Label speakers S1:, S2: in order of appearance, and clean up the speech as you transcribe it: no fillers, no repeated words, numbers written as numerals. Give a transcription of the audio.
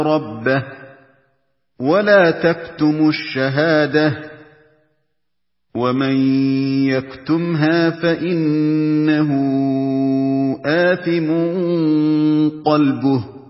S1: ربه ولا تكتموا الشهادة ومن يكتمها فإنه آثم قلبه